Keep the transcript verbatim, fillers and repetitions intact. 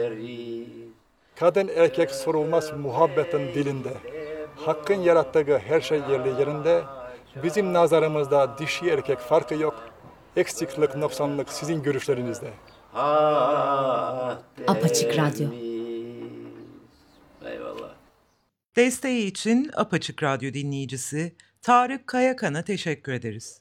Kadın erkek sorulmaz muhabbetin dilinde. Hakkın yarattığı her şey yerli yerinde. Bizim nazarımızda dişi erkek farkı yok. Eksiklik, noksanlık sizin görüşlerinizde. Apaçık Radyo. Eyvallah. Desteği için Apaçık Radyo dinleyicisi Tarık Kayakan'a teşekkür ederiz.